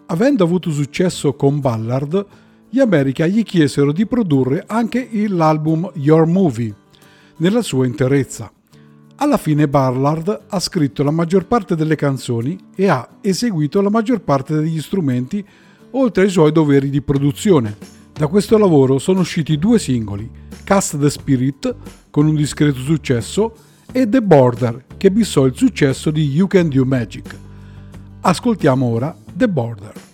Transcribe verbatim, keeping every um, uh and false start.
Avendo avuto successo con Ballard, gli America gli chiesero di produrre anche l'album Your Movie, nella sua interezza. Alla fine Ballard ha scritto la maggior parte delle canzoni e ha eseguito la maggior parte degli strumenti, oltre ai suoi doveri di produzione. Da questo lavoro sono usciti due singoli, Cast the Spirit, con un discreto successo, e The Border, che bissò il successo di You Can Do Magic. Ascoltiamo ora The Border.